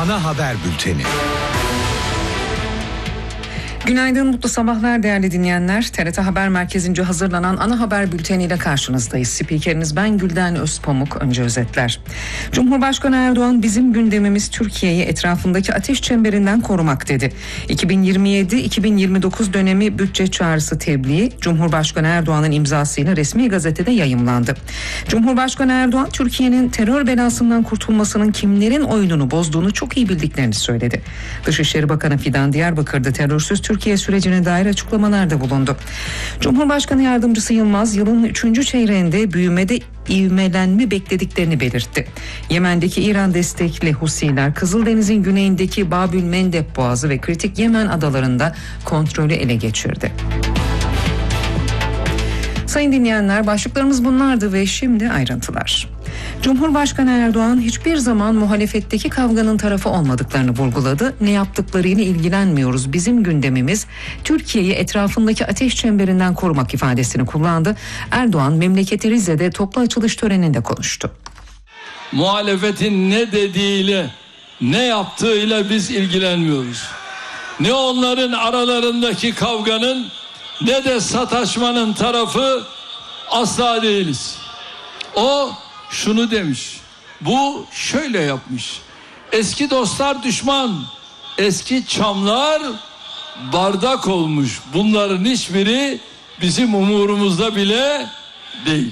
Ana Haber Bülteni. Günaydın, mutlu sabahlar değerli dinleyenler. TRT Haber Merkezi'nce hazırlanan Ana Haber bülteniyle karşınızdayız. Spikeriniz ben Gülden Özpamuk. Önce özetler. Cumhurbaşkanı Erdoğan bizim gündemimiz Türkiye'yi etrafındaki ateş çemberinden korumak dedi. 2027-2029 dönemi bütçe çağrısı tebliği Cumhurbaşkanı Erdoğan'ın imzasıyla resmi gazetede yayımlandı. Cumhurbaşkanı Erdoğan Türkiye'nin terör belasından kurtulmasının kimlerin oyununu bozduğunu çok iyi bildiklerini söyledi. Dışişleri Bakanı Fidan Diyarbakır'da terörsüz Türkiye sürecine dair açıklamalarda bulundu. Cumhurbaşkanı Yardımcısı Yılmaz yılın 3. çeyreğinde büyümede ivmelenme beklediklerini belirtti. Yemen'deki İran destekli Husiler Kızıldeniz'in güneyindeki Babül Mendeb Boğazı ve kritik Yemen adalarında kontrolü ele geçirdi. Sayın dinleyenler, başlıklarımız bunlardı ve şimdi ayrıntılar. Cumhurbaşkanı Erdoğan hiçbir zaman muhalefetteki kavganın tarafı olmadıklarını vurguladı. Ne yaptıklarıyla ilgilenmiyoruz. Bizim gündemimiz Türkiye'yi etrafındaki ateş çemberinden korumak ifadesini kullandı. Erdoğan memleketi Rize'de toplu açılış töreninde konuştu. Muhalefetin ne dediğiyle, ne yaptığıyla biz ilgilenmiyoruz. Ne onların aralarındaki kavganın ne de sataşmanın tarafı asla değiliz. O şunu demiş, bu şöyle yapmış. Eski dostlar düşman, eski çamlar bardak olmuş. Bunların hiçbiri bizim umurumuzda bile değil.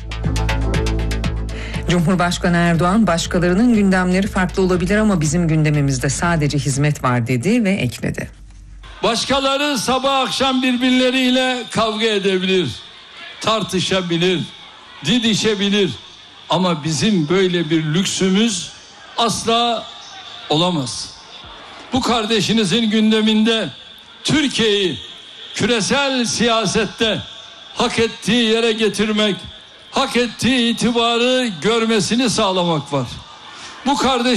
Cumhurbaşkanı Erdoğan başkalarının gündemleri farklı olabilir ama bizim gündemimizde sadece hizmet var dedi ve ekledi. Başkaları sabah akşam birbirleriyle kavga edebilir, tartışabilir, didişebilir. Ama bizim böyle bir lüksümüz asla olamaz. Bu kardeşinizin gündeminde Türkiye'yi küresel siyasette hak ettiği yere getirmek, hak ettiği itibarı görmesini sağlamak var. Bu kardeş